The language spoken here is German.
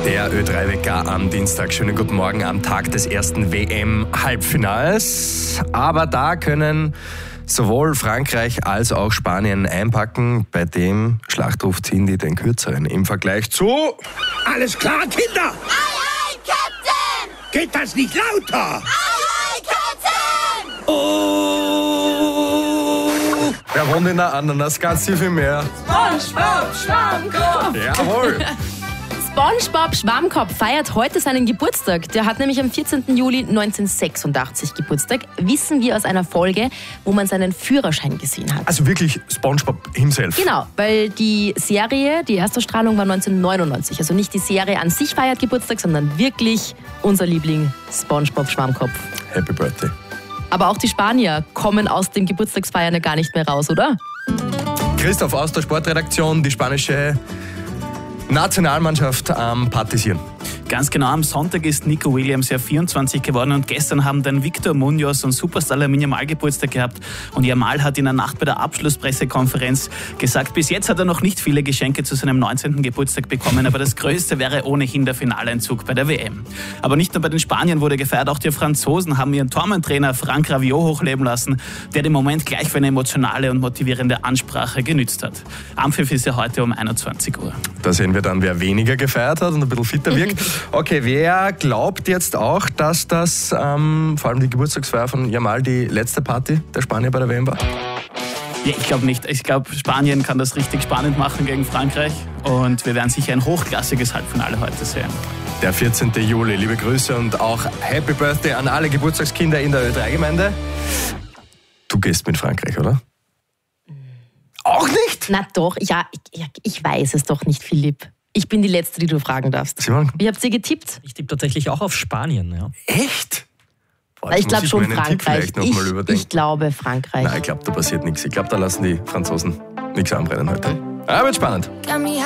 Der Ö3-Wecker am Dienstag. Schönen guten Morgen am Tag des ersten WM-Halbfinals. Aber da können sowohl Frankreich als auch Spanien einpacken. Bei dem Schlachtruf ziehen die den kürzeren im Vergleich zu... Alles klar, Kinder? Aye, aye, Captain! Geht das nicht lauter? Aye, aye, Captain! Oh! Wer wohnt in der Ananas? Ganz viel mehr. SpongeBob Schwammkopf! Jawohl. SpongeBob Schwammkopf feiert heute seinen Geburtstag. Der hat nämlich am 14. Juli 1986 Geburtstag. Wissen wir aus einer Folge, wo man seinen Führerschein gesehen hat. Also wirklich SpongeBob himself. Genau, weil die Serie, die Erstausstrahlung war 1999. Also nicht die Serie an sich feiert Geburtstag, sondern wirklich unser Liebling SpongeBob Schwammkopf. Happy Birthday. Aber auch die Spanier kommen aus dem Geburtstagsfeiern ja gar nicht mehr raus, oder? Christoph aus der Sportredaktion, die spanische Nationalmannschaft am Partisieren. Ganz genau, am Sonntag ist Nico Williams ja 24 geworden und gestern haben dann Victor Munoz und Superstar Lamine Yamal Geburtstag gehabt und Yamal hat in der Nacht bei der Abschlusspressekonferenz gesagt, bis jetzt hat er noch nicht viele Geschenke zu seinem 19. Geburtstag bekommen, aber das Größte wäre ohnehin der Finaleinzug bei der WM. Aber nicht nur bei den Spaniern wurde gefeiert, auch die Franzosen haben ihren Tormann-Trainer Franck Raviot hochleben lassen, der den Moment gleich für eine emotionale und motivierende Ansprache genützt hat. Anpfiff ist ja heute um 21 Uhr. Da sehen wir dann, wer weniger gefeiert hat und ein bisschen fitter wirkt. Okay, wer glaubt jetzt auch, dass das vor allem die Geburtstagsfeier von Yamal die letzte Party der Spanier bei der WM war? Ja, ich glaube nicht. Ich glaube, Spanien kann das richtig spannend machen gegen Frankreich und wir werden sicher ein hochklassiges Halbfinale heute sehen. Der 14. Juli. Liebe Grüße und auch Happy Birthday an alle Geburtstagskinder in der Ö3-Gemeinde. Du gehst mit Frankreich, oder? Auch nicht? Na doch, ja, ich weiß es doch nicht, Philipp. Ich bin die Letzte, die du fragen darfst. Simon? Wie habt ihr getippt? Ich tippe tatsächlich auch auf Spanien. Ja. Echt? Boah, Ich jetzt glaube muss schon meinen Tipp Frankreich. vielleicht noch mal überdenken. Ich glaube Frankreich. Nein, ich glaube, da passiert nichts. Ich glaube, da lassen die Franzosen nichts anbrennen heute. Aber wird spannend. Got me